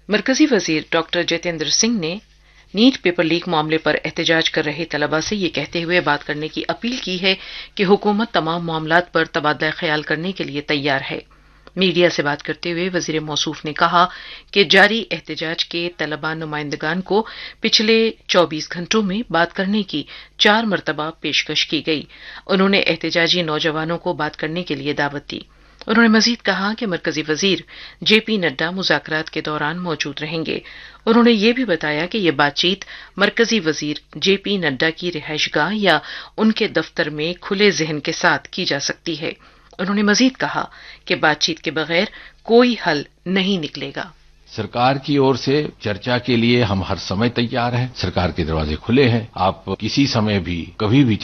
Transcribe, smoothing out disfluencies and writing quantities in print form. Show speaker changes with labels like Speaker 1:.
Speaker 1: मरकजी वजीर डॉक्टर जितेंद्र सिंह ने नीट पेपर लीक मामले पर एहतजाज कर रहे तलबा से ये कहते हुए बात करने की अपील की है कि हुकूमत तमाम मामलात पर तबादला ख्याल करने के लिए तैयार है। मीडिया से बात करते हुए वजीर मौसूफ ने कहा कि जारी एहतजाज के तलबा नुमाइंदगान को पिछले 24 घंटों में बात करने की 4 मरतबा पेशकश की गई। उन्होंने एहतजाजी नौजवानों को बात करने के लिए दावत दी। उन्होंने मजीद कहा कि मरकजी वजीर जेपी नड्डा मुज़ाकरात के दौरान मौजूद रहेंगे। उन्होंने ये भी बताया कि ये बातचीत मरकजी वजीर जेपी नड्डा की रिहाइशगाह या उनके दफ्तर में खुले जहन के साथ की जा सकती है। उन्होंने मजीद कहा कि बातचीत के बगैर कोई हल नहीं निकलेगा।
Speaker 2: सरकार की ओर से चर्चा के लिए हम हर समय तैयार हैं। सरकार के दरवाजे खुले हैं। आप किसी समय भी कभी भी